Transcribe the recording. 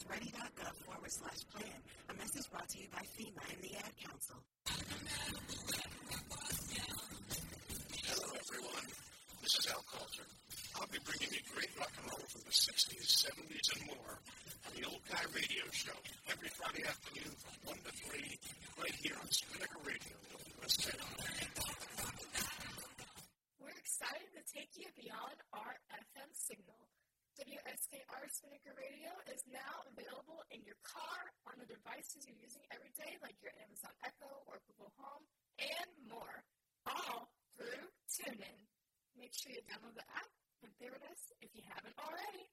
ready.gov/plan. A message brought to you by FEMA and the Ad Council. Hello, everyone. This is Al Coulter. I'll be bringing you great rock and roll from the 60s, 70s, and more on the Old Guy Radio Show every Friday afternoon from 1 to 3 right here on Spinnaker Radio, WSJ. We're excited to take you beyond our FM signal. WSKR Spinnaker Radio is now available in your car, on the devices you're using every day, like your Amazon Echo or Google Home, and more, all through TuneIn. Make sure you download the app and favorite us if you haven't already.